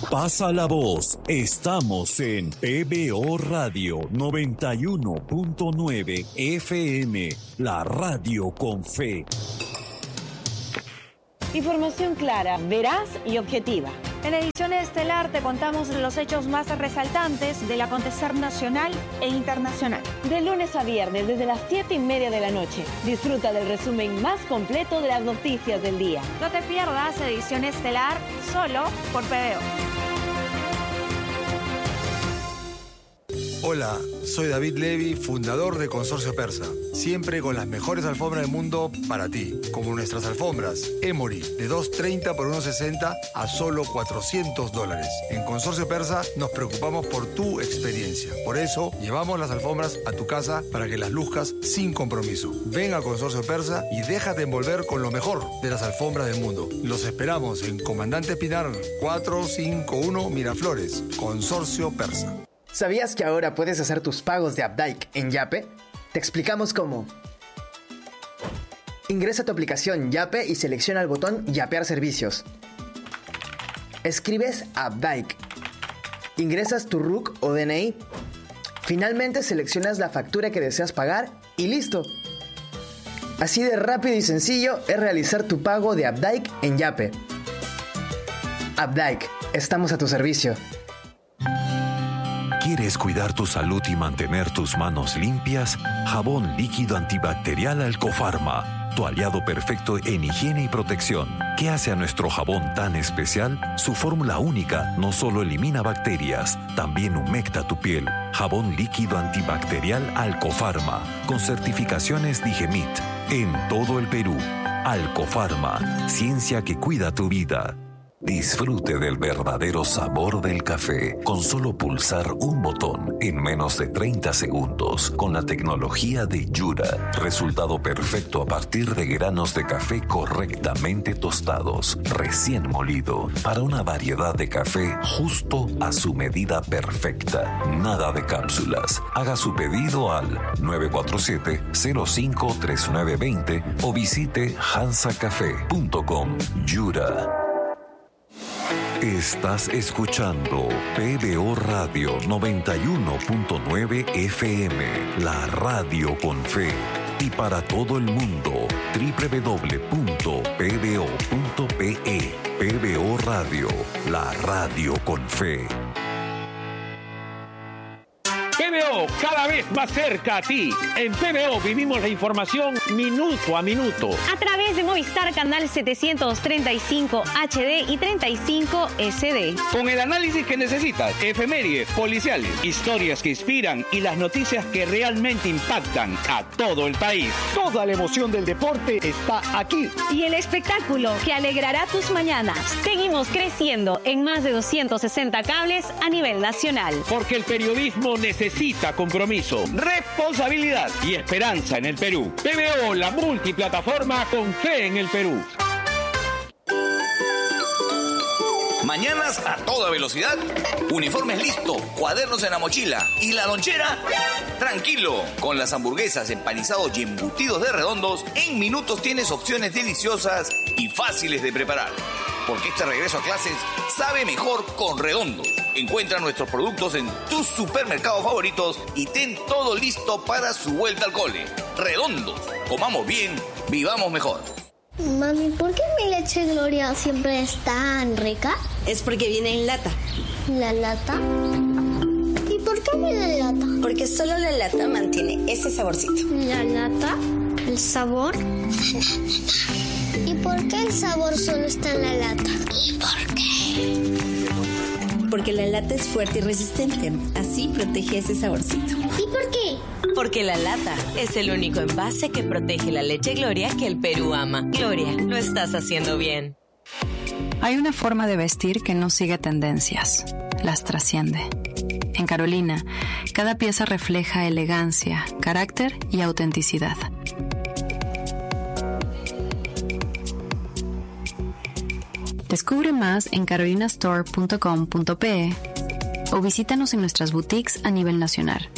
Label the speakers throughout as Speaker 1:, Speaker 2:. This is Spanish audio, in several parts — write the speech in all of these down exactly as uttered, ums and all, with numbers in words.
Speaker 1: Pasa la voz. Estamos en P B O Radio noventa y uno punto nueve F M, la radio con fe.
Speaker 2: Información clara, veraz y objetiva.
Speaker 3: En edición estelar te contamos los hechos más resaltantes del acontecer nacional e internacional.
Speaker 2: De lunes a viernes, desde las siete y media de la noche. Disfruta del resumen más completo de las noticias del día.
Speaker 3: No te pierdas edición estelar solo por P B O.
Speaker 4: Hola, soy David Levy, fundador de Consorcio Persa. Siempre con las mejores alfombras del mundo para ti. Como nuestras alfombras Emory, de dos treinta por uno sesenta a solo cuatrocientos dólares. En Consorcio Persa nos preocupamos por tu experiencia. Por eso, llevamos las alfombras a tu casa para que las luzcas sin compromiso. Ven a Consorcio Persa y déjate envolver con lo mejor de las alfombras del mundo. Los esperamos en Comandante Pinar, cuatrocientos cincuenta y uno Miraflores. Consorcio Persa.
Speaker 5: ¿Sabías que ahora puedes hacer tus pagos de Updike en Yape? Te explicamos cómo. Ingresa a tu aplicación Yape y selecciona el botón Yapear servicios. Escribes Updike. Ingresas tu R U C o D N I. Finalmente seleccionas la factura que deseas pagar y listo. Así de rápido y sencillo es realizar tu pago de Updike en Yape. Updike, estamos a tu servicio.
Speaker 1: ¿Quieres cuidar tu salud y mantener tus manos limpias? Jabón líquido antibacterial Alcofarma, tu aliado perfecto en higiene y protección. ¿Qué hace a nuestro jabón tan especial? Su fórmula única no solo elimina bacterias, también humecta tu piel. Jabón líquido antibacterial Alcofarma, con certificaciones Digemit, en todo el Perú. Alcofarma, ciencia que cuida tu vida. Disfrute del verdadero sabor del café con solo pulsar un botón en menos de treinta segundos con la tecnología de Yura. Resultado perfecto a partir de granos de café correctamente tostados, recién molido, para una variedad de café justo a su medida perfecta. Nada de cápsulas. Haga su pedido al nueve cuatro siete, cero cinco tres nueve dos cero o visite hansa café punto com. Yura. Estás escuchando P B O Radio noventa y uno punto nueve F M, la radio con fe. Y para todo el mundo, doble u doble u doble u punto p b o punto p e. P B O Radio, la radio con fe.
Speaker 6: P B O, cada vez más cerca a ti. En P B O vivimos la información minuto a minuto.
Speaker 3: A través de Movistar Canal setecientos treinta y cinco H D y treinta y cinco S D.
Speaker 6: Con el análisis que necesitas, efemérides, policiales, historias que inspiran y las noticias que realmente impactan a todo el país. Toda la emoción del deporte está aquí.
Speaker 3: Y el espectáculo que alegrará tus mañanas. Seguimos creciendo en más de doscientos sesenta cables a nivel nacional.
Speaker 6: Porque el periodismo necesita Necesita compromiso, responsabilidad y esperanza en el Perú. P B O, la multiplataforma con fe en el Perú.
Speaker 7: Mañanas a toda velocidad, uniformes listos, cuadernos en la mochila y la lonchera. Tranquilo, con las hamburguesas, empanizados y embutidos de Redondos, en minutos tienes opciones deliciosas y fáciles de preparar. Porque este regreso a clases sabe mejor con Redondos. Encuentra nuestros productos en tus supermercados favoritos y ten todo listo para su vuelta al cole. Redondos, comamos bien, vivamos mejor.
Speaker 8: Mami, ¿por qué mi leche Gloria siempre es tan rica?
Speaker 9: Es porque viene en lata.
Speaker 8: ¿La lata? ¿Y por qué viene en lata?
Speaker 9: Porque solo la lata mantiene ese saborcito.
Speaker 8: ¿La lata? ¿El sabor? ¿Y por qué el sabor solo está en la lata? ¿Y por qué?
Speaker 9: Porque la lata es fuerte y resistente. Así protege ese saborcito.
Speaker 8: ¿Y por qué?
Speaker 10: Porque la lata es el único envase que protege la leche Gloria que el Perú ama. Gloria, lo estás haciendo bien.
Speaker 11: Hay una forma de vestir que no sigue tendencias. Las trasciende. En Carolina, cada pieza refleja elegancia, carácter y autenticidad. Descubre más en carolina store punto com punto p e o visítanos en nuestras boutiques a nivel nacional.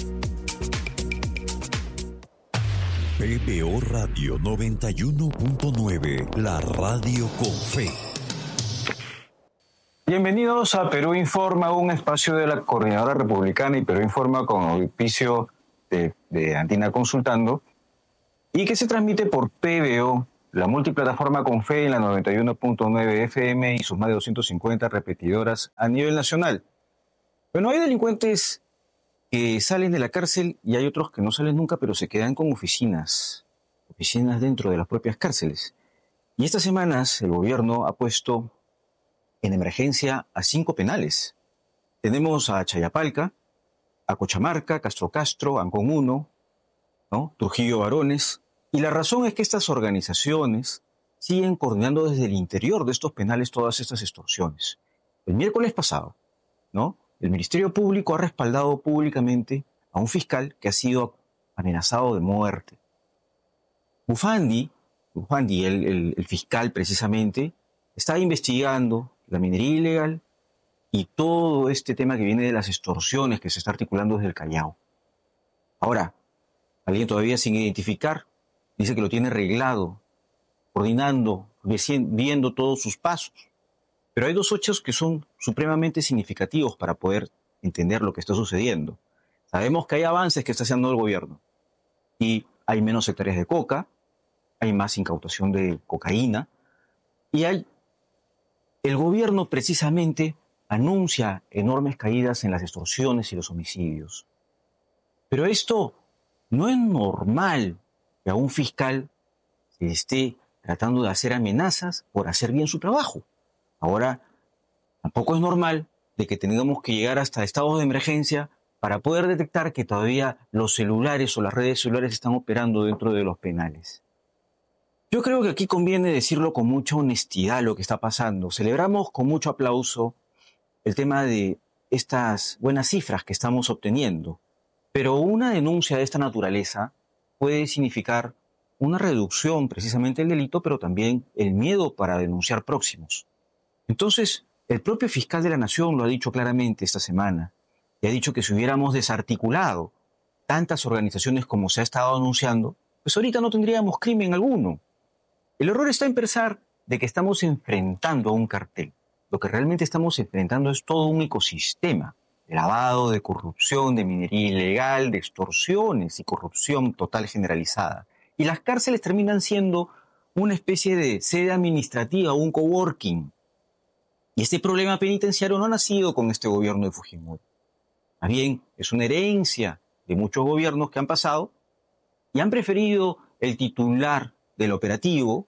Speaker 1: P B O Radio noventa y uno punto nueve, la radio con fe.
Speaker 12: Bienvenidos a Perú Informa, un espacio de la Coordinadora Republicana y Perú Informa con auspicio de, de Andina Consultando y que se transmite por P B O, la multiplataforma con fe en la noventa y uno punto nueve F M y sus más de doscientas cincuenta repetidoras a nivel nacional. Bueno, hay delincuentes que salen de la cárcel y hay otros que no salen nunca, pero se quedan con oficinas, oficinas dentro de las propias cárceles. Y estas semanas el gobierno ha puesto en emergencia a cinco penales. Tenemos a Chayapalca, a Cochamarca, Castro Castro, Ancón uno, ¿no? Trujillo Varones. Y la razón es que estas organizaciones siguen coordinando desde el interior de estos penales todas estas extorsiones. El miércoles pasado, ¿no?, el Ministerio Público ha respaldado públicamente a un fiscal que ha sido amenazado de muerte. Bufandi, Bufandi el, el, el fiscal precisamente, está investigando la minería ilegal y todo este tema que viene de las extorsiones que se está articulando desde el Callao. Ahora, alguien todavía sin identificar dice que lo tiene arreglado, coordinando, viendo todos sus pasos. Pero hay dos hechos que son supremamente significativos para poder entender lo que está sucediendo. Sabemos que hay avances que está haciendo el gobierno y hay menos hectáreas de coca, hay más incautación de cocaína y hay el gobierno precisamente anuncia enormes caídas en las extorsiones y los homicidios. Pero esto no es normal que a un fiscal se esté tratando de hacer amenazas por hacer bien su trabajo. Ahora, tampoco es normal de que tengamos que llegar hasta estados de emergencia para poder detectar que todavía los celulares o las redes celulares están operando dentro de los penales. Yo creo que aquí conviene decirlo con mucha honestidad lo que está pasando. Celebramos con mucho aplauso el tema de estas buenas cifras que estamos obteniendo, pero una denuncia de esta naturaleza puede significar una reducción precisamente del delito, pero también el miedo para denunciar próximos. Entonces, el propio fiscal de la Nación lo ha dicho claramente esta semana, y ha dicho que si hubiéramos desarticulado tantas organizaciones como se ha estado anunciando, pues ahorita no tendríamos crimen alguno. El error está en pensar de que estamos enfrentando a un cartel. Lo que realmente estamos enfrentando es todo un ecosistema de lavado, de corrupción, de minería ilegal, de extorsiones y corrupción total generalizada. Y las cárceles terminan siendo una especie de sede administrativa, un coworking. Y este problema penitenciario no ha nacido con este gobierno de Fujimori. Más bien, es una herencia de muchos gobiernos que han pasado y han preferido el titular del operativo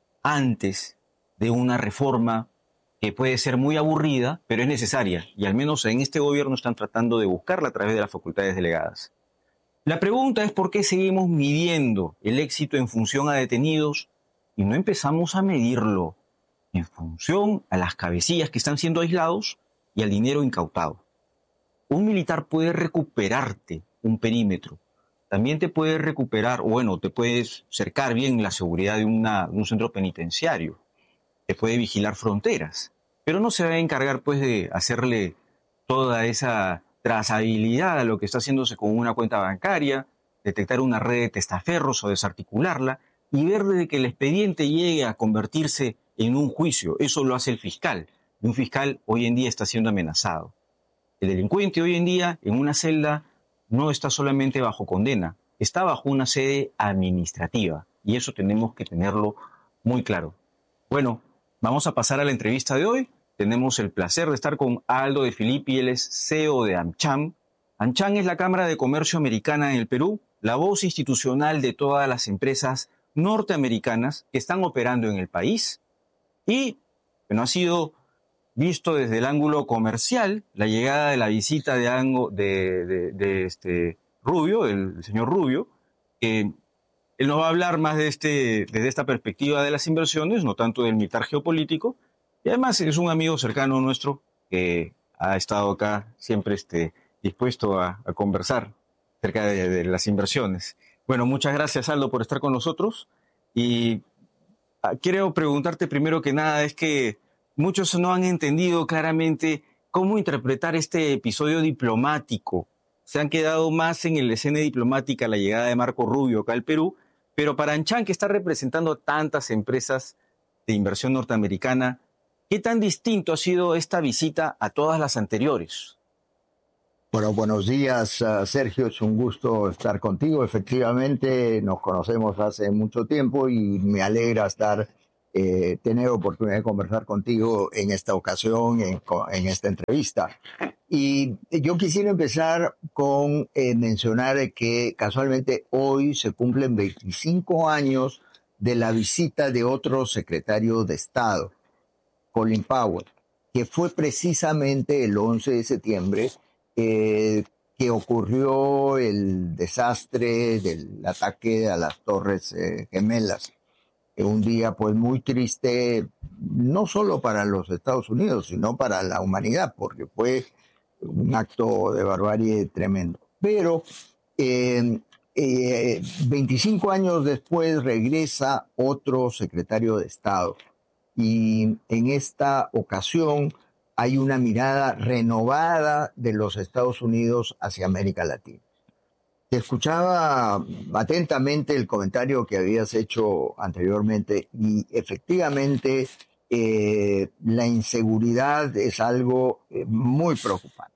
Speaker 12: antes de una reforma que puede ser muy aburrida, pero es necesaria. Y al menos en este gobierno están tratando de buscarla a través de las facultades delegadas. La pregunta es por qué seguimos midiendo el éxito en función a detenidos y no empezamos a medirlo en función a las cabecillas que están siendo aislados y al dinero incautado. Un militar puede recuperarte un perímetro, también te puede recuperar, bueno, te puedes cercar bien la seguridad de, una, de un centro penitenciario, te puede vigilar fronteras, pero no se va a encargar pues de hacerle toda esa trazabilidad a lo que está haciéndose con una cuenta bancaria, detectar una red de testaferros o desarticularla y ver desde que el expediente llegue a convertirse en un juicio. Eso lo hace el fiscal. Y un fiscal hoy en día está siendo amenazado. El delincuente hoy en día en una celda no está solamente bajo condena, está bajo una sede administrativa. Y eso tenemos que tenerlo muy claro. Bueno, vamos a pasar a la entrevista de hoy. Tenemos el placer de estar con Aldo de Filippi, él es C E O de AmCham. AmCham es la Cámara de Comercio Americana en el Perú, la voz institucional de todas las empresas norteamericanas que están operando en el país y bueno, ha sido visto desde el ángulo comercial la llegada de la visita de, Ango, de, de, de este Rubio, el, el señor Rubio, que él nos va a hablar más de este, desde esta perspectiva de las inversiones, no tanto del militar geopolítico, y además es un amigo cercano nuestro que ha estado acá siempre este, dispuesto a, a conversar acerca de, de las inversiones. Bueno, muchas gracias, Aldo, por estar con nosotros. Y quiero preguntarte primero que nada, es que muchos no han entendido claramente cómo interpretar este episodio diplomático. Se han quedado más en la escena diplomática la llegada de Marco Rubio acá al Perú, pero para AmCham, que está representando tantas empresas de inversión norteamericana, ¿Qué tan distinto ha sido esta visita a todas las anteriores?
Speaker 13: Bueno, buenos días, uh, Sergio. Es un gusto estar contigo. Efectivamente, nos conocemos hace mucho tiempo y me alegra estar, eh, tener oportunidad de conversar contigo en esta ocasión, en, en esta entrevista. Y yo quisiera empezar con eh, mencionar que casualmente hoy se cumplen veinticinco años de la visita de otro secretario de Estado, Colin Powell, que fue precisamente el once de septiembre eh, que ocurrió el desastre del ataque a las Torres eh, Gemelas. Eh, un día pues muy triste, no solo para los Estados Unidos, sino para la humanidad, porque fue un acto de barbarie tremendo. Pero eh, eh, veinticinco años después regresa otro secretario de Estado. Y en esta ocasión hay una mirada renovada de los Estados Unidos hacia América Latina. Te escuchaba atentamente el comentario que habías hecho anteriormente y efectivamente eh, la inseguridad es algo eh, muy preocupante.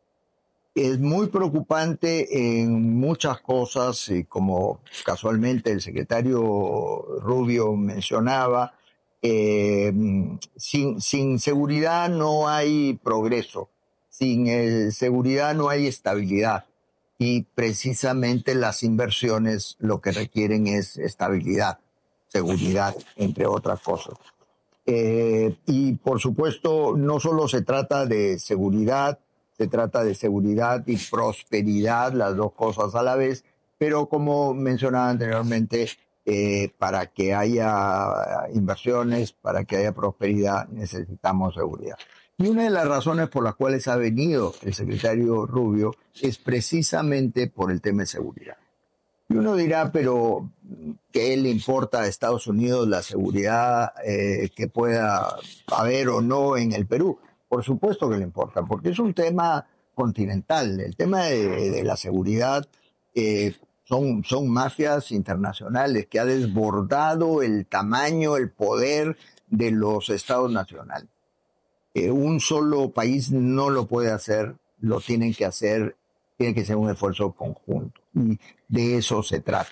Speaker 13: Es muy preocupante en muchas cosas y como casualmente el secretario Rubio mencionaba, Eh, sin, sin seguridad no hay progreso, sin eh, seguridad no hay estabilidad y precisamente las inversiones lo que requieren es estabilidad, seguridad, entre otras cosas. Eh, y por supuesto no solo se trata de seguridad, se trata de seguridad y prosperidad, las dos cosas a la vez, pero como mencionaba anteriormente, Eh, para que haya inversiones, para que haya prosperidad, necesitamos seguridad. Y una de las razones por las cuales ha venido el secretario Rubio es precisamente por el tema de seguridad. Y uno dirá, pero ¿qué le importa a Estados Unidos la seguridad eh, que pueda haber o no en el Perú? Por supuesto que le importa, porque es un tema continental. El tema de, de la seguridad eh, Son, son mafias internacionales que ha desbordado el tamaño, el poder de los estados nacionales. Eh, un solo país no lo puede hacer, lo tienen que hacer, tiene que ser un esfuerzo conjunto. Y de eso se trata.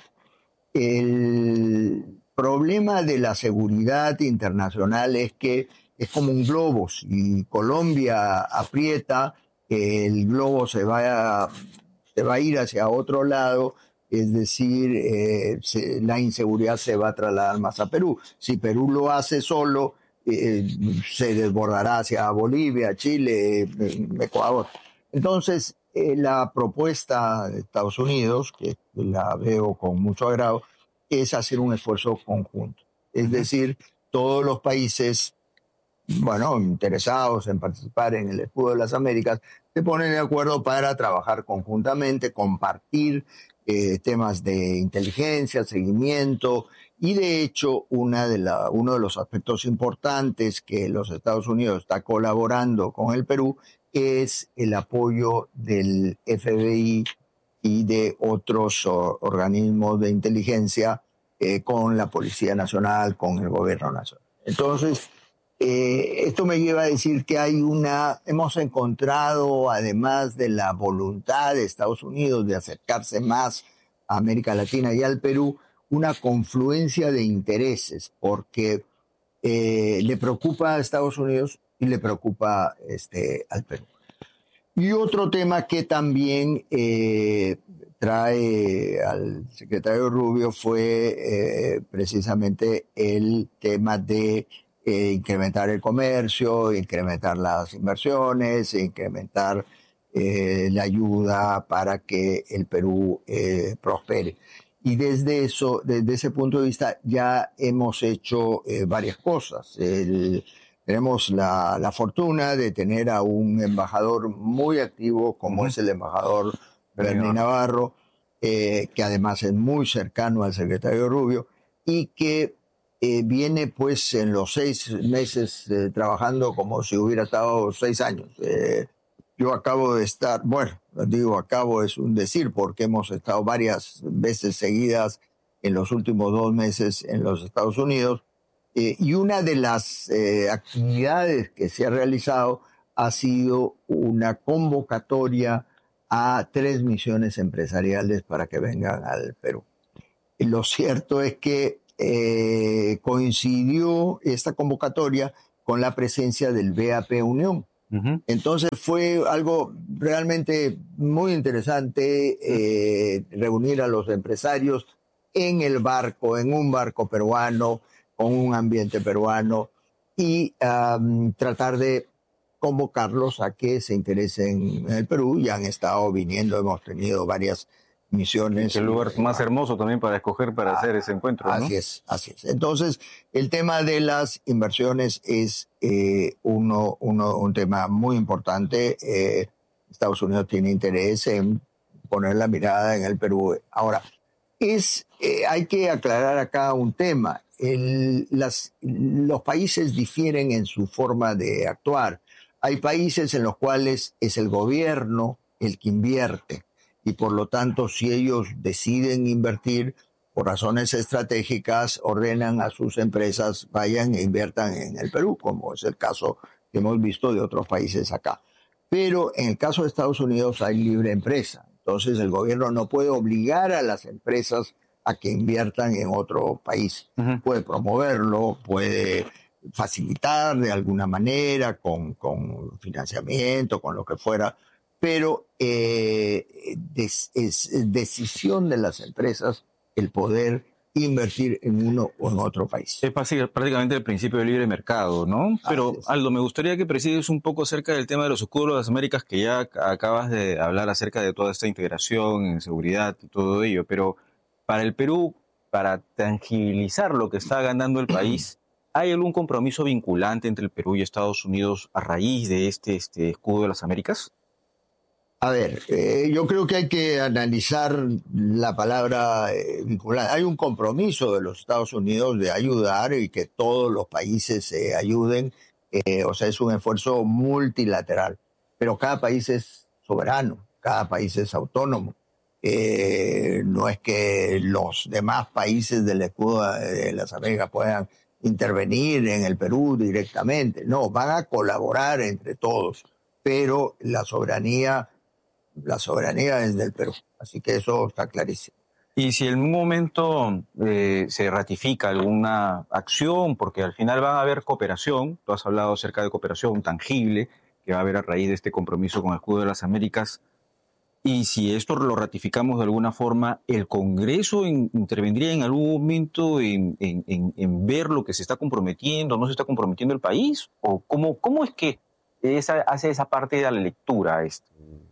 Speaker 13: El problema de la seguridad internacional es que es como un globo. Si Colombia aprieta, el globo se va a, se va a ir hacia otro lado. Es decir, eh, se, la inseguridad se va a trasladar más a Perú. Si Perú lo hace solo, eh, se desbordará hacia Bolivia, Chile, eh, Ecuador. Entonces, eh, la propuesta de Estados Unidos, que la veo con mucho agrado, es hacer un esfuerzo conjunto. Es decir, todos los países, bueno, interesados en participar en el escudo de las Américas, se ponen de acuerdo para trabajar conjuntamente, compartir Eh, temas de inteligencia, seguimiento, y de hecho una de la, uno de los aspectos importantes que los Estados Unidos está colaborando con el Perú es el apoyo del F B I y de otros oh, organismos de inteligencia eh, con la Policía Nacional, con el Gobierno Nacional. Entonces, Eh, esto me lleva a decir que hay una, hemos encontrado, además de la voluntad de Estados Unidos de acercarse más a América Latina y al Perú, una confluencia de intereses, porque eh, le preocupa a Estados Unidos y le preocupa este, al Perú. Y otro tema que también eh, trae al secretario Rubio fue eh, precisamente el tema de Eh, incrementar el comercio, incrementar las inversiones, incrementar eh, la ayuda para que el Perú eh, prospere. Y desde eso, desde ese punto de vista, ya hemos hecho eh, varias cosas. El, tenemos la, la fortuna de tener a un embajador muy activo, como uh-huh. es el embajador Bernie Navarro, eh, que además es muy cercano al secretario Rubio, y que Eh, viene pues en los seis meses eh, trabajando como si hubiera estado seis años. Eh, yo acabo de estar, bueno, digo acabo es un decir porque hemos estado varias veces seguidas en los últimos dos meses en los Estados Unidos Eh, y una de las eh, actividades que se ha realizado ha sido una convocatoria a tres misiones empresariales para que vengan al Perú. Lo cierto es que eh, coincidió esta convocatoria con la presencia del B A P Unión. Uh-huh. Entonces fue algo realmente muy interesante eh, reunir a los empresarios en el barco, en un barco peruano, con un ambiente peruano y um, tratar de convocarlos a que se interesen en el Perú. Ya han estado viniendo, hemos tenido varias misiones.
Speaker 12: El lugar más hermoso también para escoger para ah, hacer ese encuentro, ¿no?
Speaker 13: Así es, así es. Entonces, el tema de las inversiones es eh, uno, uno, un tema muy importante. Eh, Estados Unidos tiene interés en poner la mirada en el Perú. Ahora, es, eh, hay que aclarar acá un tema. El, las, los países difieren en su forma de actuar. Hay países en los cuales es el gobierno el que invierte. Y por lo tanto, si ellos deciden invertir por razones estratégicas, ordenan a sus empresas, vayan e inviertan en el Perú, como es el caso que hemos visto de otros países acá. Pero en el caso de Estados Unidos hay libre empresa. Entonces el gobierno no puede obligar a las empresas a que inviertan en otro país. Uh-huh. Puede promoverlo, puede facilitar de alguna manera con, con financiamiento, con lo que fuera, pero eh, des, es decisión de las empresas el poder invertir en uno o en otro país.
Speaker 12: Es prácticamente el principio del libre mercado, ¿no? Pero, ah, Aldo, me gustaría que presides un poco acerca del tema de los escudos de las Américas, que ya acabas de hablar acerca de toda esta integración en seguridad y todo ello, pero para el Perú, para tangibilizar lo que está ganando el país, ¿hay algún compromiso vinculante entre el Perú y Estados Unidos a raíz de este, este escudo de las Américas?
Speaker 13: A ver, eh, yo creo que hay que analizar la palabra eh, vinculante. Hay un compromiso de los Estados Unidos de ayudar y que todos los países se eh, ayuden. Eh, o sea, es un esfuerzo multilateral. Pero cada país es soberano, cada país es autónomo. Eh, no es que los demás países del escudo de las Américas puedan intervenir en el Perú directamente. No, van a colaborar entre todos. Pero la soberanía... La soberanía es del Perú, así que eso está clarísimo.
Speaker 12: Y si en un momento eh, se ratifica alguna acción, porque al final va a haber cooperación, tú has hablado acerca de cooperación tangible, que va a haber a raíz de este compromiso con el escudo de las Américas, y si esto lo ratificamos de alguna forma, ¿el Congreso in, intervendría en algún momento en, en, en, en ver lo que se está comprometiendo, no se está comprometiendo el país? ¿O cómo, cómo es que esa, hace esa parte de la lectura este?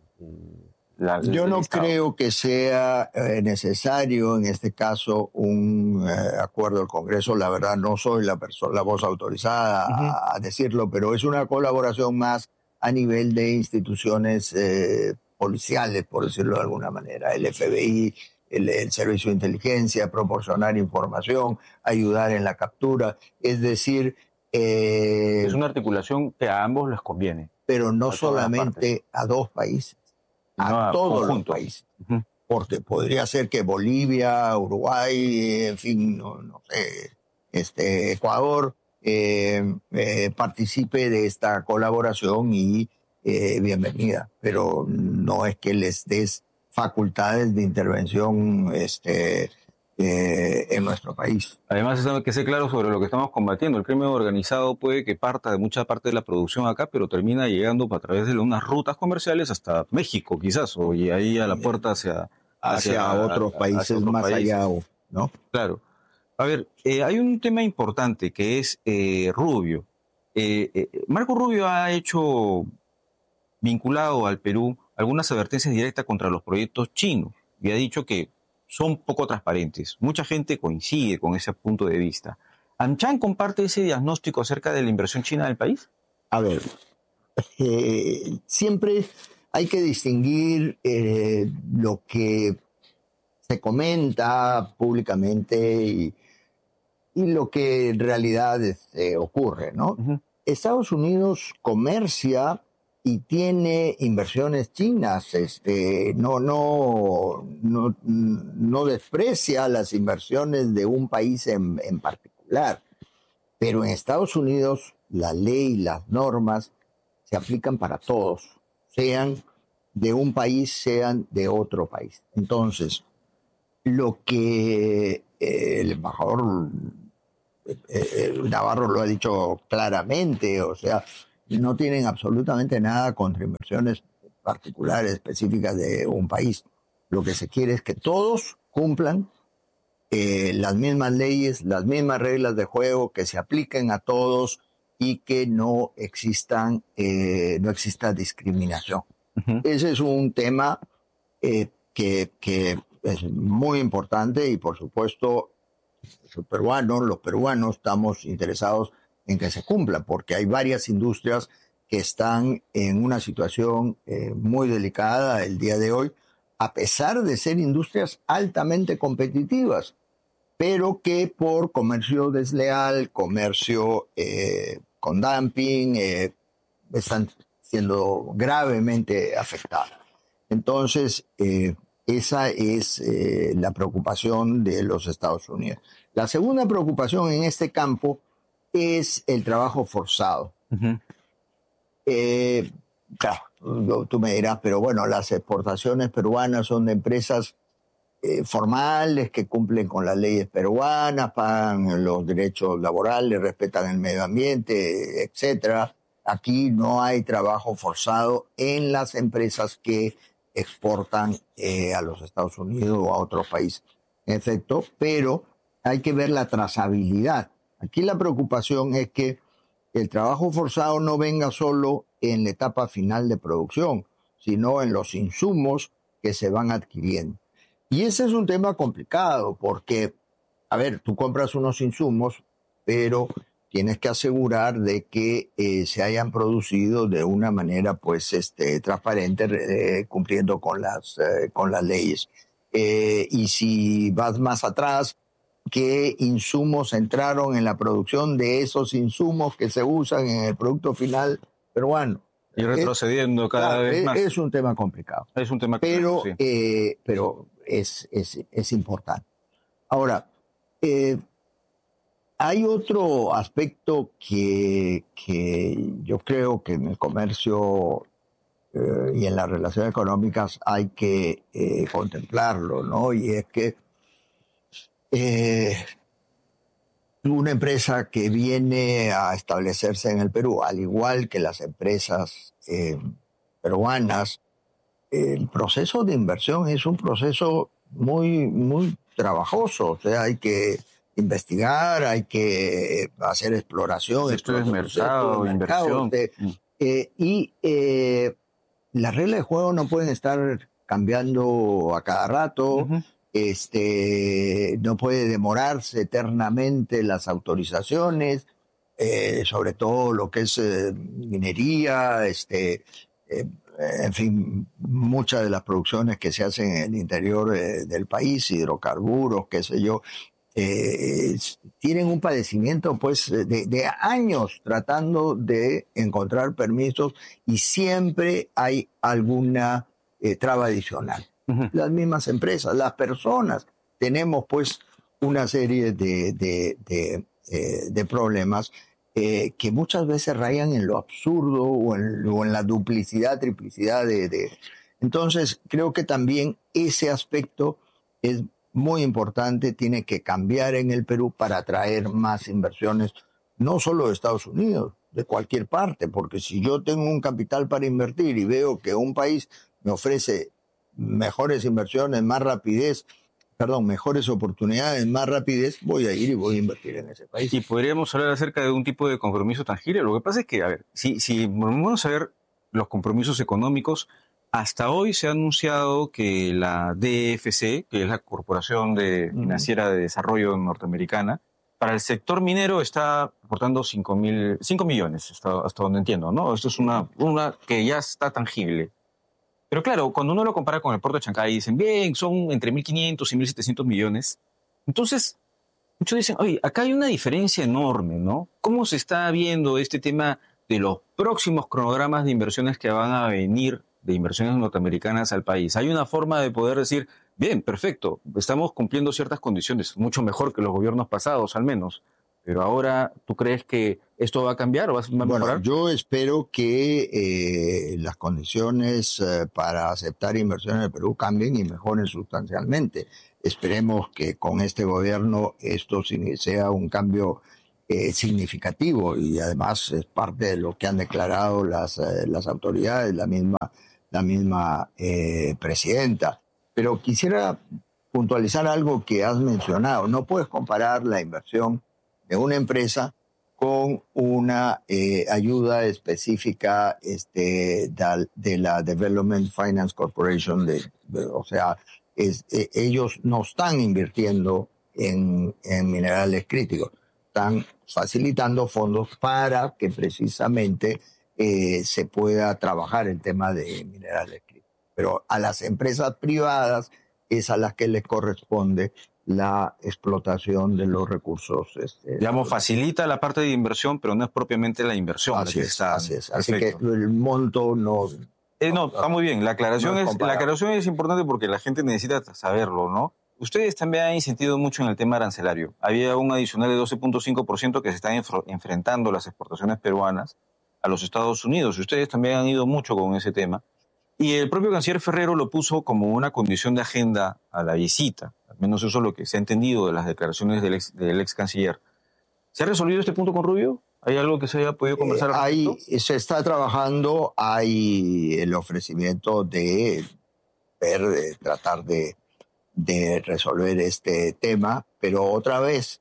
Speaker 12: La,
Speaker 13: Yo no creo que sea eh, necesario en este caso un eh, acuerdo del Congreso. La verdad no soy la persona, la voz autorizada uh-huh. a, a decirlo, pero es una colaboración más a nivel de instituciones eh, policiales, por decirlo de alguna manera. El F B I, el, el Servicio de Inteligencia, proporcionar información, ayudar en la captura. Es decir... Eh,
Speaker 12: es una articulación que a ambos les conviene.
Speaker 13: Pero no solamente a dos países. A, no, a todos los países. Uh-huh. Porque podría ser que Bolivia, Uruguay, en fin, no, no sé, este, Ecuador eh, eh, participe de esta colaboración y eh, bienvenida. Pero no es que les des facultades de intervención este, eh, en nuestro país.
Speaker 12: Además, hay que ser claro sobre lo que estamos combatiendo. El crimen organizado puede que parta de mucha parte de la producción acá, pero termina llegando a través de unas rutas comerciales hasta México, quizás, o y ahí a la puerta hacia...
Speaker 13: Hacia, hacia otros países, hacia otros más países. Allá, ¿no?
Speaker 12: Claro. A ver, eh, hay un tema importante que es eh, Rubio. Eh, eh, Marco Rubio ha hecho, vinculado al Perú, algunas advertencias directas contra los proyectos chinos y ha dicho que son poco transparentes. Mucha gente coincide con ese punto de vista. ¿AmCham comparte ese diagnóstico acerca de la inversión china del país?
Speaker 13: A ver, eh, siempre hay que distinguir eh, lo que se comenta públicamente y, y lo que en realidad este, ocurre, ¿no? Uh-huh. Estados Unidos comercia y tiene inversiones chinas, este, no, no, no, no desprecia las inversiones de un país en, en particular, Pero en Estados Unidos la ley, las normas se aplican para todos, sean de un país, sean de otro país. Entonces, lo que eh, el embajador eh, Navarro lo ha dicho claramente, o sea, no tienen absolutamente nada contra inversiones particulares, específicas de un país. Lo que se quiere es que todos cumplan eh, las mismas leyes, las mismas reglas de juego, que se apliquen a todos y que no existan, eh, no exista discriminación. Uh-huh. Ese es un tema eh, que, que es muy importante y, por supuesto, los peruanos, los peruanos estamos interesados en que se cumpla, porque hay varias industrias que están en una situación eh, muy delicada el día de hoy, a pesar de ser industrias altamente competitivas, pero que por comercio desleal, comercio eh, con dumping, eh, están siendo gravemente afectadas. Entonces, eh, esa es eh, la preocupación de los Estados Unidos. La segunda preocupación en este campo es el trabajo forzado. Uh-huh. Eh, claro, tú me dirás, pero bueno, las exportaciones peruanas son de empresas eh, formales que cumplen con las leyes peruanas, pagan los derechos laborales, respetan el medio ambiente, etcétera. Aquí no hay trabajo forzado en las empresas que exportan eh, a los Estados Unidos o a otros países. En efecto, pero hay que ver la trazabilidad. Aquí la preocupación es que el trabajo forzado no venga solo en la etapa final de producción, sino en los insumos que se van adquiriendo. Y ese es un tema complicado porque, a ver, tú compras unos insumos, pero tienes que asegurar de que eh, se hayan producido de una manera pues este, transparente, eh, cumpliendo con las, eh, con las leyes. Eh, y si vas más atrás, ¿qué insumos entraron en la producción de esos insumos que se usan en el producto final peruano?
Speaker 12: Y retrocediendo es, cada
Speaker 13: claro,
Speaker 12: vez
Speaker 13: es,
Speaker 12: más.
Speaker 13: Es un tema complicado.
Speaker 12: Es un tema
Speaker 13: pero,
Speaker 12: complicado, sí.
Speaker 13: eh, pero es, es, es importante. Ahora, eh, hay otro aspecto que, que yo creo que en el comercio eh, y en las relaciones económicas hay que eh, contemplarlo, ¿no? Y es que eh, una empresa que viene a establecerse en el Perú, al igual que las empresas eh, peruanas, el proceso de inversión es un proceso muy, muy trabajoso. O sea, hay que investigar, hay que hacer exploración,
Speaker 12: estudios de mercado, inversión.
Speaker 13: De, eh, y eh, las reglas de juego no pueden estar cambiando a cada rato. Uh-huh. Este, no puede demorarse eternamente las autorizaciones, eh, sobre todo lo que es eh, minería, este, eh, en fin, muchas de las producciones que se hacen en el interior eh, del país, hidrocarburos, qué sé yo, eh, tienen un padecimiento pues de, de años tratando de encontrar permisos y siempre hay alguna eh, traba adicional. Uh-huh. Las mismas empresas, las personas, tenemos pues una serie de, de, de, eh, de problemas eh, que muchas veces rayan en lo absurdo o en, o en la duplicidad, triplicidad de, de... Entonces creo que también ese aspecto es muy importante, tiene que cambiar en el Perú para atraer más inversiones, no solo de Estados Unidos, de cualquier parte, porque si yo tengo un capital para invertir y veo que un país me ofrece mejores inversiones, más rapidez, perdón, mejores oportunidades, más rapidez, voy a ir y voy a invertir en ese país.
Speaker 12: Y podríamos hablar acerca de un tipo de compromiso tangible. Lo que pasa es que, a ver, si, si vamos a ver los compromisos económicos, hasta hoy se ha anunciado que la D F C, que es la Corporación de Financiera de Desarrollo Norteamericana, para el sector minero está aportando cinco millones, hasta, hasta donde entiendo, ¿no? Esto es una, una que ya está tangible. Pero claro, cuando uno lo compara con el puerto de Chancay, dicen, bien, son entre mil quinientos y mil setecientos millones. Entonces, muchos dicen, oye, acá hay una diferencia enorme, ¿no? ¿Cómo se está viendo este tema de los próximos cronogramas de inversiones que van a venir de inversiones norteamericanas al país? Hay una forma de poder decir, bien, perfecto, estamos cumpliendo ciertas condiciones, mucho mejor que los gobiernos pasados, al menos. Pero ahora, ¿tú crees que esto va a cambiar o va a mejorar?
Speaker 13: Bueno, yo espero que eh, las condiciones eh, para aceptar inversiones en el Perú cambien y mejoren sustancialmente. Esperemos que con este gobierno esto sea un cambio eh, significativo y además es parte de lo que han declarado las, eh, las autoridades, la misma, la misma eh, presidenta. Pero quisiera puntualizar algo que has mencionado. No puedes comparar la inversión de una empresa con una eh, ayuda específica este, de, de la Development Finance Corporation. De, de, o sea, es, eh, ellos no están invirtiendo en, en minerales críticos, están facilitando fondos para que precisamente eh, se pueda trabajar el tema de minerales críticos. Pero a las empresas privadas es a las que les corresponde la explotación de los recursos. Este,
Speaker 12: Digamos, facilita la parte de inversión, pero no es propiamente la inversión.
Speaker 13: Así es,
Speaker 12: está,
Speaker 13: así es. Así que el monto no...
Speaker 12: Eh, no, está muy bien. La aclaración,
Speaker 13: no es
Speaker 12: es, la aclaración es importante porque la gente necesita saberlo, ¿no? Ustedes también han insistido mucho en el tema arancelario. Había un adicional de doce punto cinco por ciento que se están enfr- enfrentando las exportaciones peruanas a los Estados Unidos. Ustedes también han ido mucho con ese tema. Y el propio canciller Ferrero lo puso como una condición de agenda a la visita. Al menos eso es lo que se ha entendido de las declaraciones del ex, del ex canciller. ¿Se ha resolvido este punto con Rubio? ¿Hay algo que se haya podido conversar?
Speaker 13: Eh, ahí se está trabajando, hay el ofrecimiento de ver, de tratar de, de resolver este tema, pero otra vez,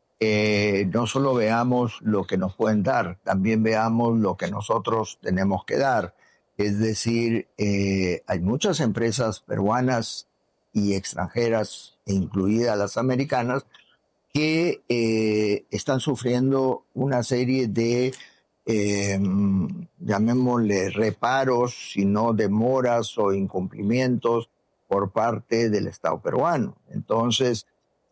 Speaker 13: eh, no solo veamos lo que nos pueden dar, también veamos lo que nosotros tenemos que dar. Es decir, eh, hay muchas empresas peruanas y extranjeras, incluidas las americanas, que eh, están sufriendo una serie de, eh, llamémosle, reparos, sino demoras o incumplimientos por parte del Estado peruano. Entonces,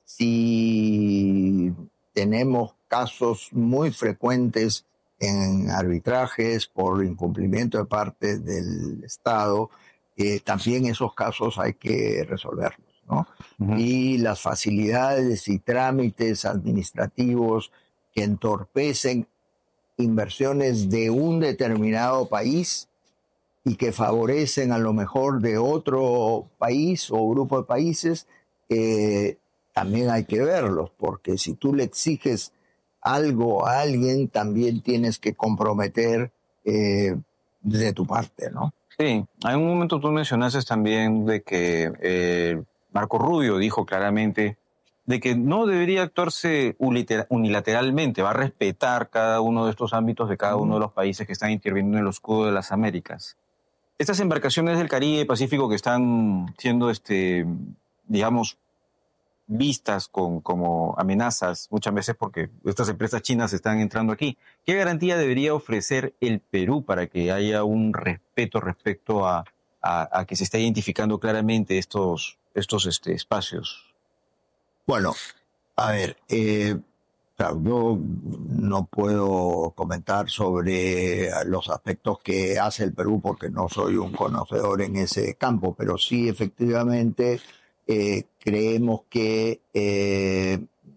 Speaker 13: si tenemos casos muy frecuentes en arbitrajes por incumplimiento de parte del Estado, eh, también esos casos hay que resolverlos, ¿no? Uh-huh. Y las facilidades y trámites administrativos que entorpecen inversiones de un determinado país y que favorecen a lo mejor de otro país o grupo de países, eh, también hay que verlos, porque si tú le exiges algo a alguien, también tienes que comprometer eh, de tu parte, ¿no?
Speaker 12: Sí, en un momento tú mencionaste también de que eh, Marco Rubio dijo claramente de que no debería actuarse unilateralmente, va a respetar cada uno de estos ámbitos de cada uno de los países que están interviniendo en el escudo de las Américas. Estas embarcaciones del Caribe Pacífico que están siendo, este, digamos, vistas con, como amenazas muchas veces porque estas empresas chinas están entrando aquí. ¿Qué garantía debería ofrecer el Perú para que haya un respeto respecto a, a, a que se esté identificando claramente estos, estos este, espacios?
Speaker 13: Bueno, a ver, eh, claro, yo no puedo comentar sobre los aspectos que hace el Perú porque no soy un conocedor en ese campo, pero sí efectivamente Eh, creemos que eh,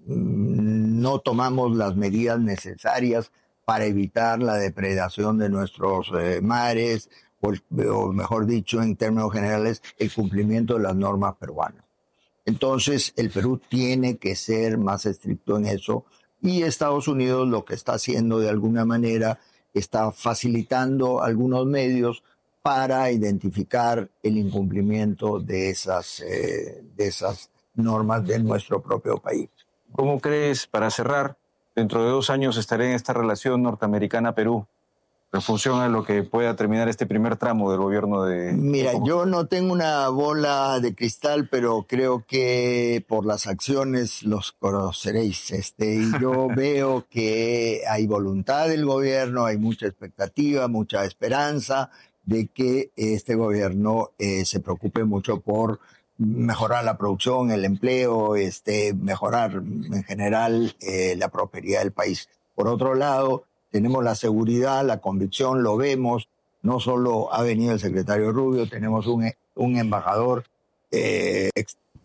Speaker 13: no tomamos las medidas necesarias para evitar la depredación de nuestros eh, mares, o, o mejor dicho, en términos generales, el cumplimiento de las normas peruanas. Entonces, el Perú tiene que ser más estricto en eso y Estados Unidos lo que está haciendo de alguna manera está facilitando algunos medios para identificar el incumplimiento de esas, eh, de esas normas de nuestro propio país.
Speaker 12: ¿Cómo crees, para cerrar, dentro de dos años estaré en esta relación norteamericana-Perú, en función a lo que pueda terminar este primer tramo del gobierno de...
Speaker 13: Mira, yo no tengo una bola de cristal, pero creo que por las acciones los conoceréis. Este, y yo veo que hay voluntad del gobierno, hay mucha expectativa, mucha esperanza de que este gobierno eh, se preocupe mucho por mejorar la producción, el empleo, este, mejorar en general eh, la prosperidad del país. Por otro lado, tenemos la seguridad, la convicción, lo vemos, no solo ha venido el secretario Rubio, tenemos un, un embajador eh,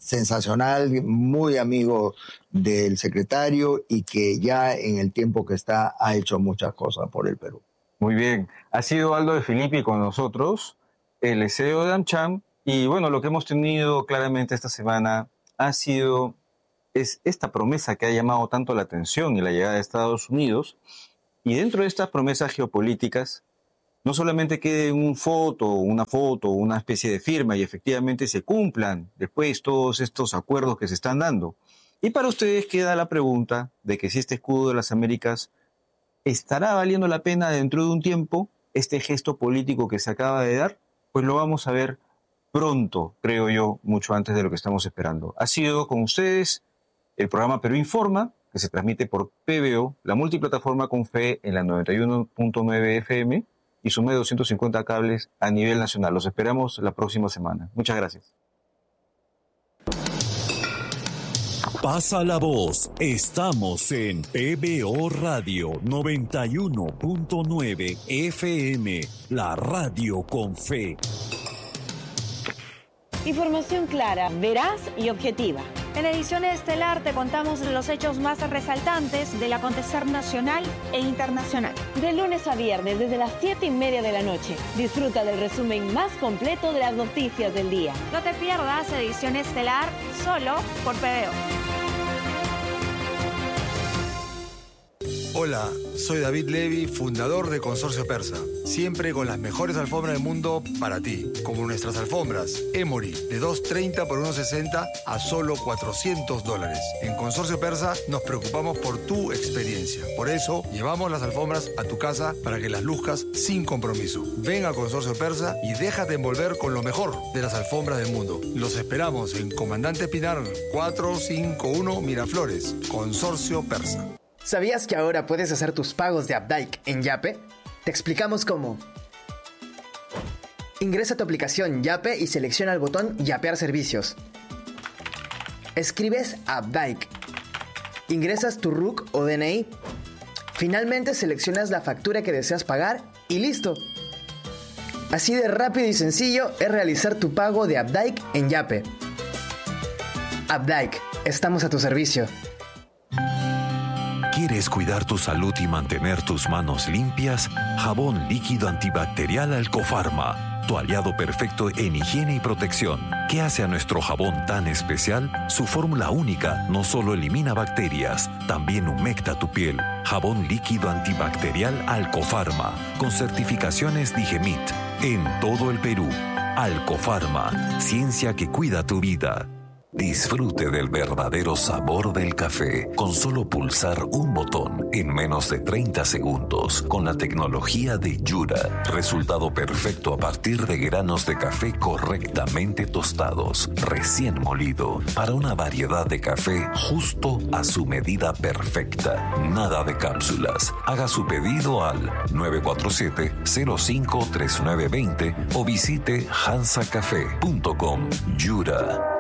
Speaker 13: sensacional, muy amigo del secretario y que ya en el tiempo que está ha hecho muchas cosas por el Perú.
Speaker 12: Muy bien. Ha sido Aldo de Filippi con nosotros, el C E O de AmCham, y bueno, lo que hemos tenido claramente esta semana ha sido es esta promesa que ha llamado tanto la atención y la llegada de Estados Unidos, y dentro de estas promesas geopolíticas no solamente quede un foto, una foto, una especie de firma y efectivamente se cumplan después todos estos acuerdos que se están dando. Y para ustedes queda la pregunta de que si este escudo de las Américas estará valiendo la pena dentro de un tiempo, este gesto político que se acaba de dar, pues lo vamos a ver pronto, creo yo, mucho antes de lo que estamos esperando. Ha sido con ustedes el programa Perú Informa, que se transmite por P B O, la multiplataforma con fe en la noventa y uno punto nueve F M y su medio de doscientos cincuenta cables a nivel nacional. Los esperamos la próxima semana. Muchas gracias.
Speaker 1: Pasa la voz. Estamos en P B O Radio noventa y uno punto nueve F M, la radio con fe.
Speaker 2: Información clara, veraz y objetiva.
Speaker 3: En la edición estelar te contamos los hechos más resaltantes del acontecer nacional e internacional.
Speaker 2: De lunes a viernes desde las siete y media de la noche. Disfruta del resumen más completo de las noticias del día.
Speaker 3: No te pierdas edición estelar solo por P B O.
Speaker 4: Hola, soy David Levy, fundador de Consorcio Persa. Siempre con las mejores alfombras del mundo para ti. Como nuestras alfombras Emory de dos treinta por uno sesenta a solo cuatrocientos dólares. En Consorcio Persa nos preocupamos por tu experiencia. Por eso llevamos las alfombras a tu casa para que las luzcas sin compromiso. Ven a Consorcio Persa y déjate envolver con lo mejor de las alfombras del mundo. Los esperamos en Comandante Pinar cuatrocientos cincuenta y uno Miraflores. Consorcio Persa.
Speaker 5: ¿Sabías que ahora puedes hacer tus pagos de Updike en Yape? Te explicamos cómo. Ingresa a tu aplicación Yape y selecciona el botón Yapear servicios. Escribes Updike. Ingresas tu R U C o D N I. Finalmente seleccionas la factura que deseas pagar y listo. Así de rápido y sencillo es realizar tu pago de Updike en Yape. Updike, estamos a tu servicio.
Speaker 1: ¿Quieres cuidar tu salud y mantener tus manos limpias? Jabón líquido antibacterial Alcofarma, tu aliado perfecto en higiene y protección. ¿Qué hace a nuestro jabón tan especial? Su fórmula única no solo elimina bacterias, también humecta tu piel. Jabón líquido antibacterial Alcofarma, con certificaciones Digemit, en todo el Perú. Alcofarma, ciencia que cuida tu vida. Disfrute del verdadero sabor del café con solo pulsar un botón en menos de treinta segundos con la tecnología de Yura. Resultado perfecto a partir de granos de café correctamente tostados, recién molido, para una variedad de café justo a su medida perfecta. Nada de cápsulas. Haga su pedido al nueve cuatro siete, cero cinco tres nueve dos cero o visite hansa café punto com. Yura.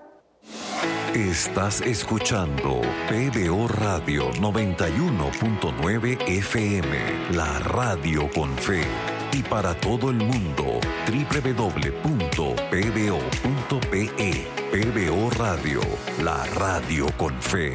Speaker 1: Estás escuchando P B O Radio noventa y uno punto nueve F M, la radio con fe. Y para todo el mundo, doble u doble u doble u punto p b o punto p e. P B O Radio, la radio con fe.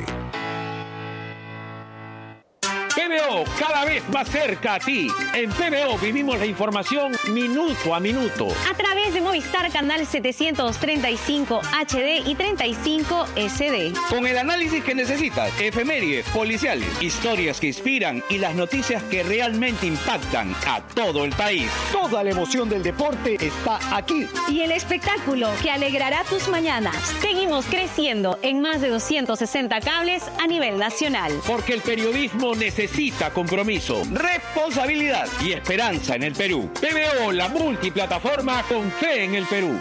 Speaker 6: P B O, cada vez más cerca a ti. En P B O vivimos la información minuto a minuto.
Speaker 3: A través de Movistar Canal setecientos treinta y cinco H D y treinta y cinco S D.
Speaker 6: Con el análisis que necesitas, efemérides, policiales, historias que inspiran y las noticias que realmente impactan a todo el país. Toda la emoción del deporte está aquí.
Speaker 3: Y el espectáculo que alegrará tus mañanas. Seguimos creciendo en más de doscientos sesenta cables a nivel nacional.
Speaker 6: Porque el periodismo necesita Necesita compromiso, responsabilidad y esperanza en el Perú. P B O, la multiplataforma con fe en el Perú.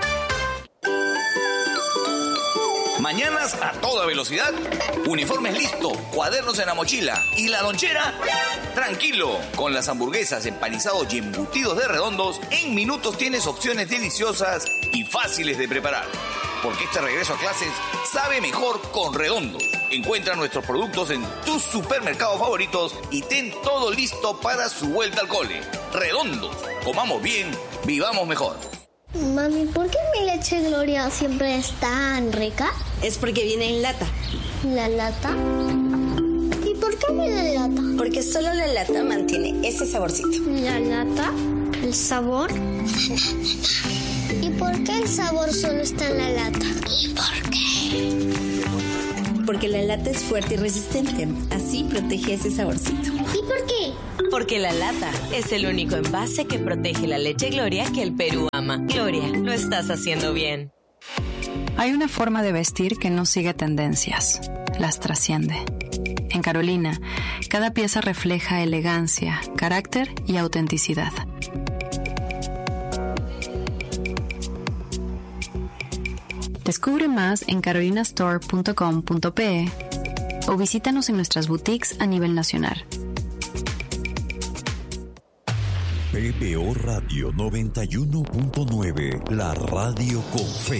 Speaker 7: Mañanas a toda velocidad, uniformes listo, cuadernos en la mochila y la lonchera, tranquilo. Con las hamburguesas, empanizados y embutidos de redondos, en minutos tienes opciones deliciosas y fáciles de preparar. Porque este regreso a clases sabe mejor con Redondos. Encuentra nuestros productos en tus supermercados favoritos y ten todo listo para su vuelta al cole. Redondos, comamos bien, vivamos mejor.
Speaker 8: Mami, ¿por qué mi leche Gloria siempre es tan rica?
Speaker 9: Es porque viene en lata.
Speaker 8: ¿La lata? ¿Y por qué viene en lata?
Speaker 9: Porque solo la lata mantiene ese saborcito.
Speaker 8: ¿La lata? ¿El sabor? ¿Y por qué el sabor solo está en la lata? ¿Y por qué?
Speaker 9: Porque la lata es fuerte y resistente. Así protege ese saborcito.
Speaker 8: ¿Y por qué?
Speaker 10: Porque la lata es el único envase que protege la leche Gloria que el Perú ama. Gloria, lo estás haciendo bien.
Speaker 11: Hay una forma de vestir que no sigue tendencias, las trasciende. En Carolina, cada pieza refleja elegancia, carácter y autenticidad. Descubre más en carolina store punto com punto pe o visítanos en nuestras boutiques a nivel nacional.
Speaker 1: P B O Radio noventa y uno punto nueve, la radio con fe.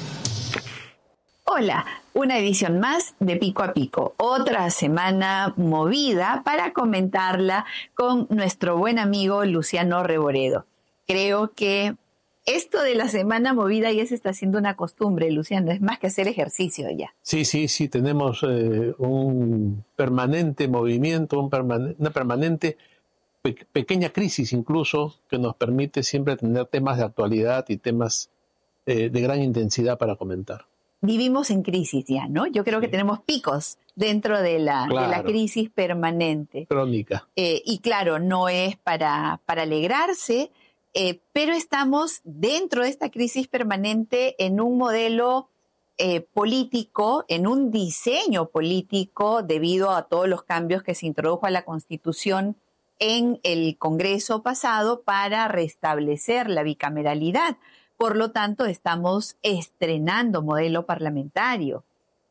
Speaker 14: Hola, una edición más de Pico a Pico, otra semana movida para comentarla con nuestro buen amigo Luciano Reboredo. Creo que esto de la semana movida ya se está haciendo una costumbre, Luciano, es más que hacer ejercicio ya.
Speaker 15: Sí, sí, sí, tenemos eh, un permanente movimiento, un permane- una permanente pe- pequeña crisis incluso que nos permite siempre tener temas de actualidad y temas eh, de gran intensidad para comentar.
Speaker 14: Vivimos en crisis ya, ¿no? Yo creo que tenemos picos dentro de la,
Speaker 15: Claro.
Speaker 14: de la crisis permanente.
Speaker 15: Crónica.
Speaker 14: Eh, y claro, no es para, para alegrarse, eh, pero estamos dentro de esta crisis permanente en un modelo eh, político, en un diseño político debido a todos los cambios que se introdujo a la Constitución en el Congreso pasado para restablecer la bicameralidad. Por lo tanto, estamos estrenando modelo parlamentario.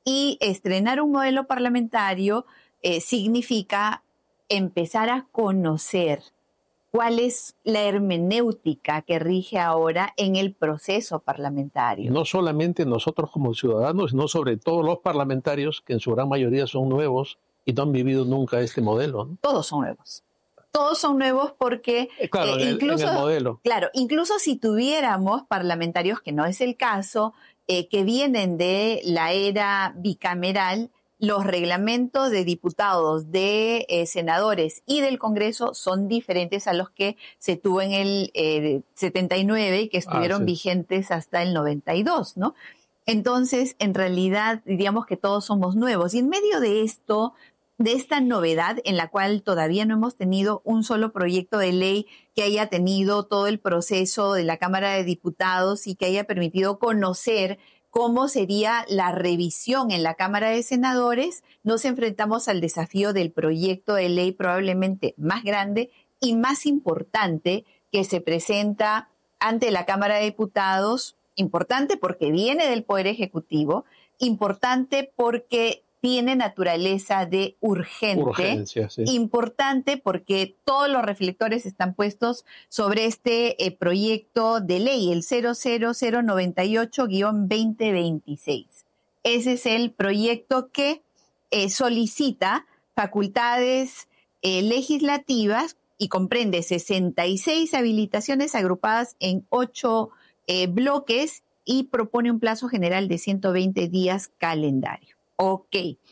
Speaker 14: Y estrenar un modelo parlamentario eh, significa empezar a conocer cuál es la hermenéutica que rige ahora en el proceso parlamentario.
Speaker 15: No solamente nosotros como ciudadanos, sino sobre todo los parlamentarios, que en su gran mayoría son nuevos y no han vivido nunca este modelo, ¿no?
Speaker 14: Todos son nuevos. Todos son nuevos porque
Speaker 15: Eh, claro, en el-
Speaker 14: incluso,
Speaker 15: en el modelo.
Speaker 14: Claro, incluso si tuviéramos parlamentarios, que no es el caso, eh, que vienen de la era bicameral, los reglamentos de diputados, de eh, senadores y del Congreso son diferentes a los que se tuvo en el eh, setenta y nueve y que estuvieron
Speaker 15: Ah, sí.
Speaker 14: vigentes hasta el noventa y dos, ¿no? Entonces, en realidad, diríamos que todos somos nuevos. Y en medio de esto, de esta novedad en la cual todavía no hemos tenido un solo proyecto de ley que haya tenido todo el proceso de la Cámara de Diputados y que haya permitido conocer cómo sería la revisión en la Cámara de Senadores, nos enfrentamos al desafío del proyecto de ley probablemente más grande y más importante que se presenta ante la Cámara de Diputados, importante porque viene del Poder Ejecutivo, importante porque tiene naturaleza de urgente,
Speaker 15: Urgencia, sí.
Speaker 14: importante porque todos los reflectores están puestos sobre este eh, proyecto de ley, el cero cero cero noventa y ocho guión veinte veintiséis. Ese es el proyecto que eh, solicita facultades eh, legislativas y comprende sesenta y seis habilitaciones agrupadas en ocho eh, bloques y propone un plazo general de ciento veinte días calendario. Ok,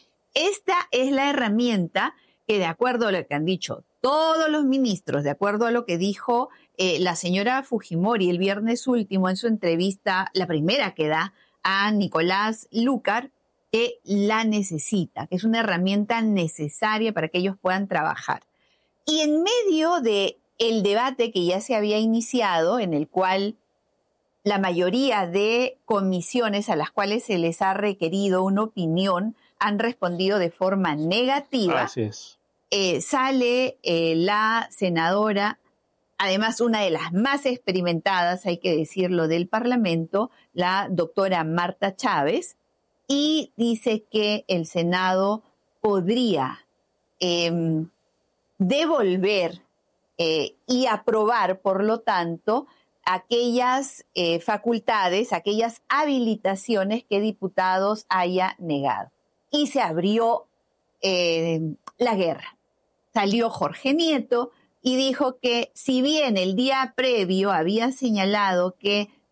Speaker 14: esta es la herramienta que, de acuerdo a lo que han dicho todos los ministros, de acuerdo a lo que dijo eh, la señora Fujimori el viernes último en su entrevista, la primera que da a Nicolás Lúcar, que la necesita, que es una herramienta necesaria para que ellos puedan trabajar. Y en medio de el debate que ya se había iniciado, en el cual la mayoría de comisiones a las cuales se les ha requerido una opinión han respondido de forma negativa.
Speaker 15: Así es.
Speaker 14: Eh, sale eh, la senadora, además una de las más experimentadas, hay que decirlo, del Parlamento, la doctora Marta Chávez, y dice que el Senado podría eh, devolver eh, y aprobar, por lo tanto, aquellas eh, facultades, aquellas habilitaciones que diputados haya negado. Y se abrió eh, la guerra. Salió Jorge Nieto y dijo que si bien el día previo había señalado que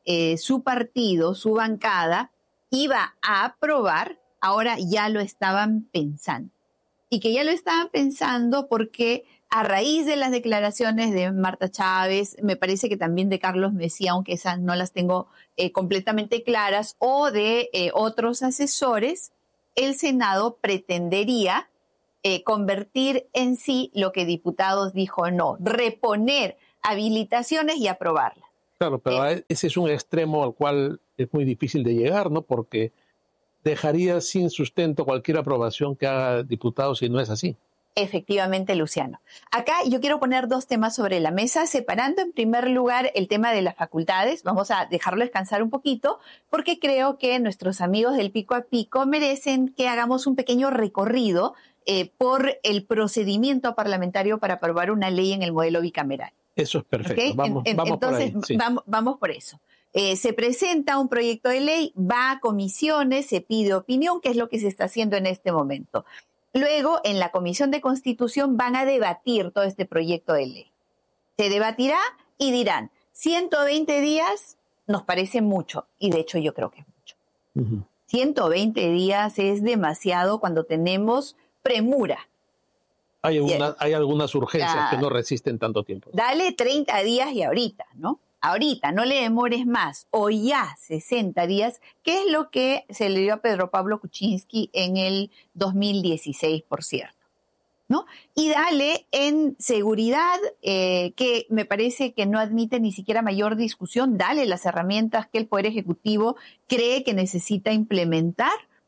Speaker 14: eh, su partido, su bancada, iba a aprobar, ahora ya lo estaban pensando. Y que ya lo estaban pensando porque a raíz de las declaraciones de Marta Chávez, me parece que también de Carlos Messía, aunque esas no las tengo eh, completamente claras, o de eh, otros asesores, el Senado pretendería eh, convertir en sí lo que Diputados dijo no, reponer habilitaciones y aprobarlas.
Speaker 15: Claro, pero eh, ese es un extremo al cual es muy difícil de llegar, ¿no? Porque dejaría sin sustento cualquier aprobación que haga Diputados si no es así.
Speaker 14: Efectivamente, Luciano. Acá yo quiero poner dos temas sobre la mesa, separando en primer lugar el tema de las facultades. Vamos a dejarlo descansar un poquito, porque creo que nuestros amigos del Pico a Pico merecen que hagamos un pequeño recorrido eh, por el procedimiento parlamentario para aprobar una ley en el modelo bicameral.
Speaker 15: Eso es perfecto.
Speaker 14: ¿Okay?
Speaker 15: Vamos,
Speaker 14: en, en,
Speaker 15: vamos
Speaker 14: entonces,
Speaker 15: por ahí. Sí.
Speaker 14: Vamos, vamos por eso. Eh, se presenta un proyecto de ley, va a comisiones, se pide opinión, que es lo que se está haciendo en este momento. Luego, en la Comisión de Constitución van a debatir todo este proyecto de ley. Se debatirá y dirán, ciento veinte días nos parece mucho, y de hecho yo creo que es mucho. Uh-huh. ciento veinte días es demasiado cuando tenemos premura.
Speaker 15: Hay, una, hay algunas urgencias
Speaker 14: ah,
Speaker 15: que no resisten tanto tiempo.
Speaker 14: Dale treinta días y ahorita, ¿no? Ahorita, no le demores más, o ya sesenta días, que es lo que se le dio a Pedro Pablo Kuczynski en el dos mil dieciséis, por cierto, ¿no? Y dale en seguridad, eh, que me parece que no admite ni siquiera mayor discusión, dale las herramientas que el Poder Ejecutivo cree que necesita implementar,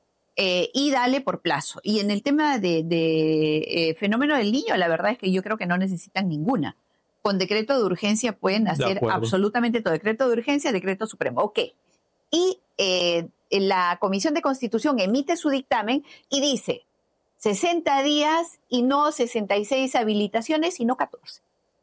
Speaker 14: eh, y dale por plazo. Y en el tema de, de eh, fenómeno del niño, la verdad es que yo creo que no necesitan ninguna. Con decreto de urgencia pueden hacer absolutamente todo. Decreto de urgencia, decreto supremo. Ok. Y eh, la Comisión de Constitución emite su dictamen y dice sesenta días y no sesenta y seis habilitaciones, sino catorce.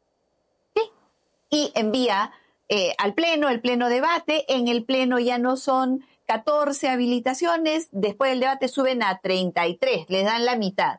Speaker 14: ¿Sí? Y envía eh, al Pleno, el Pleno debate. En el Pleno ya no son catorce habilitaciones. Después del debate suben a treinta y tres. Les dan la mitad.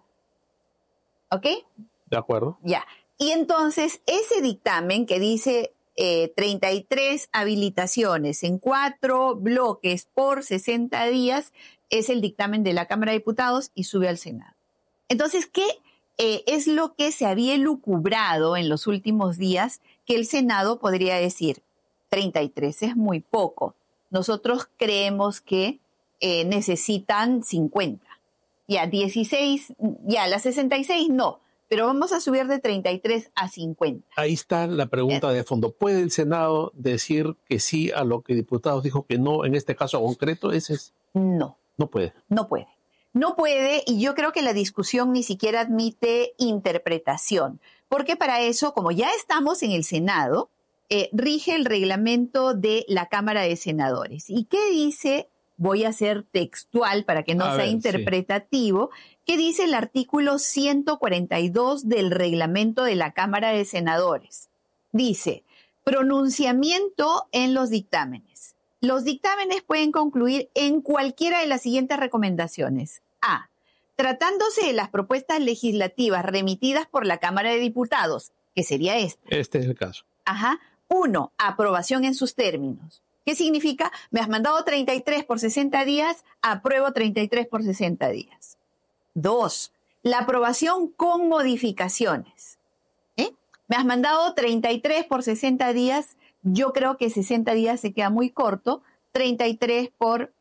Speaker 14: ¿Ok?
Speaker 15: De acuerdo.
Speaker 14: Ya. Y entonces ese dictamen que dice eh, treinta y tres habilitaciones en cuatro bloques por sesenta días es el dictamen de la Cámara de Diputados y sube al Senado. Entonces, ¿qué eh, es lo que se había elucubrado en los últimos días? Que el Senado podría decir, treinta y tres es muy poco. Nosotros creemos que eh, necesitan cincuenta. Ya, dieciséis, ya, las sesenta y seis no. Pero vamos a subir de treinta y tres a cincuenta.
Speaker 15: Ahí está la pregunta de fondo. ¿Puede el Senado decir que sí a lo que Diputados dijo que no en este caso concreto? Ese es...
Speaker 14: No.
Speaker 15: No puede.
Speaker 14: No puede. No puede, y yo creo que la discusión ni siquiera admite interpretación. Porque para eso, como ya estamos en el Senado, eh, rige el reglamento de la Cámara de Senadores. ¿Y qué dice? Voy a ser textual para que no a sea ver, interpretativo. Sí. ¿Qué dice el artículo ciento cuarenta y dos del reglamento de la Cámara de Senadores? Dice, pronunciamiento en los dictámenes. Los dictámenes pueden concluir en cualquiera de las siguientes recomendaciones. A. Tratándose de las propuestas legislativas remitidas por la Cámara de Diputados, que sería esta.
Speaker 15: Este es el caso.
Speaker 14: Ajá. Uno, aprobación en sus términos. ¿Qué significa? Me has mandado treinta y tres por sesenta días, apruebo treinta y tres por sesenta días. Dos, la aprobación con modificaciones. ¿Eh? Me has mandado treinta y tres por sesenta días, yo creo que sesenta días se queda muy corto, treinta y tres por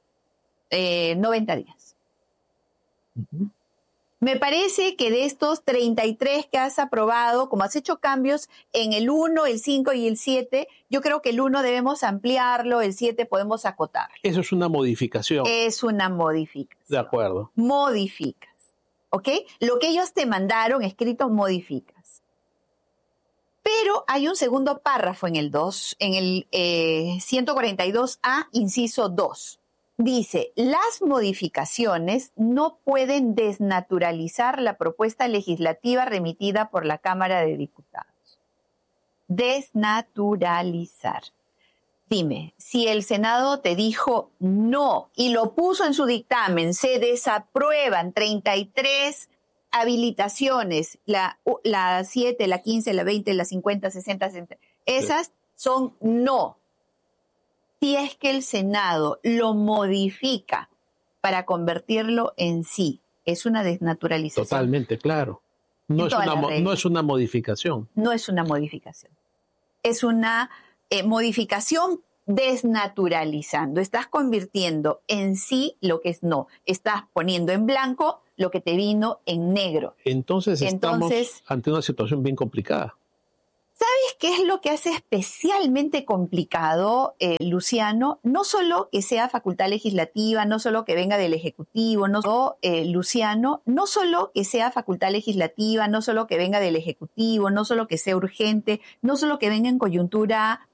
Speaker 14: eh, noventa días. Uh-huh. Me parece que de estos treinta y tres que has aprobado, como has hecho cambios en el uno, el cinco y el siete, yo creo que el uno debemos ampliarlo, el siete podemos acotarlo.
Speaker 15: Eso es una modificación.
Speaker 14: Es una modificación.
Speaker 15: De acuerdo.
Speaker 14: Modificas, ¿ok? Lo que ellos te mandaron escrito, modificas. Pero hay un segundo párrafo en el dos, en el eh, ciento cuarenta y dos A, inciso dos. Dice, las modificaciones no pueden desnaturalizar la propuesta legislativa remitida por la Cámara de Diputados. Desnaturalizar. Dime, si el Senado te dijo no y lo puso en su dictamen, se desaprueban treinta y tres habilitaciones, la, la siete, la quince, la veinte, la cincuenta, sesenta, sesenta, esas sí. Son no. si es que el Senado lo modifica para convertirlo en sí, es una desnaturalización.
Speaker 15: Totalmente, claro. No, es una, no es una modificación.
Speaker 14: No es una modificación. Es una eh, modificación desnaturalizando. Estás convirtiendo en sí lo que es no. Estás poniendo en blanco lo que te vino en negro.
Speaker 15: Entonces,
Speaker 14: Entonces
Speaker 15: estamos ante una situación bien complicada.
Speaker 14: ¿Sabes qué es lo que hace especialmente complicado, eh, Luciano? No solo que sea facultad legislativa, no solo que venga del Ejecutivo, no solo, eh, Luciano, no solo que sea facultad legislativa, no solo que venga del Ejecutivo, no solo que sea urgente, no solo que venga en coyuntura